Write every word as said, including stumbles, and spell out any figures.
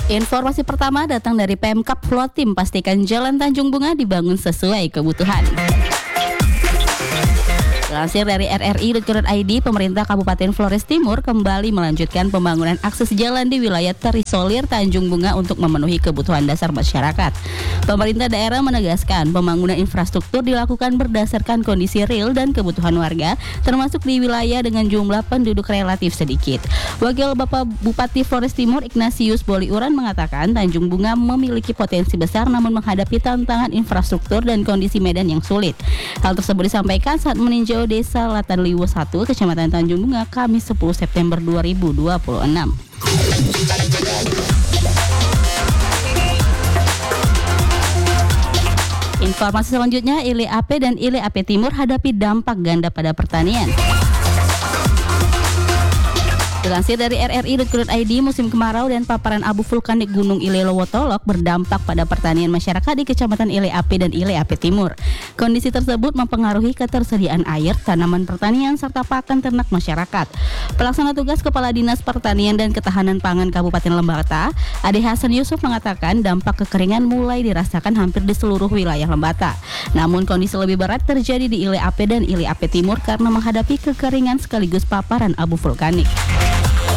Informasi pertama datang dari Pemkab Flotim, pastikan Jalan Tanjung Bunga dibangun sesuai kebutuhan. Dilansir dari R R I titik co titik I D, pemerintah Kabupaten Flores Timur kembali melanjutkan pembangunan akses jalan di wilayah terisolir Tanjung Bunga untuk memenuhi kebutuhan dasar masyarakat. Pemerintah daerah menegaskan pembangunan infrastruktur dilakukan berdasarkan kondisi real dan kebutuhan warga, termasuk di wilayah dengan jumlah penduduk relatif sedikit. Wakil Bapak Bupati Flores Timur Ignatius Boliuran mengatakan Tanjung Bunga memiliki potensi besar namun menghadapi tantangan infrastruktur dan kondisi medan yang sulit. Hal tersebut disampaikan saat meninjau Desa Latanliwo satu, Kecamatan Tanjung Bunga, Kamis sepuluh September dua ribu dua puluh enam. Informasi selanjutnya, I L E A P dan I L E A P Timur hadapi dampak ganda pada pertanian. Dilansir dari R R I titik co titik I D, musim kemarau dan paparan abu vulkanik Gunung Ile Lowotolok berdampak pada pertanian masyarakat di Kecamatan I L E A P dan I L E A P Timur. Kondisi tersebut mempengaruhi ketersediaan air, tanaman pertanian, serta pakan ternak masyarakat. Pelaksana tugas Kepala Dinas Pertanian dan Ketahanan Pangan Kabupaten Lembata, Ade Hasan Yusuf, mengatakan dampak kekeringan mulai dirasakan hampir di seluruh wilayah Lembata. Namun kondisi lebih berat terjadi di I L E A P dan I L E A P Timur karena menghadapi kekeringan sekaligus paparan abu vulkanik.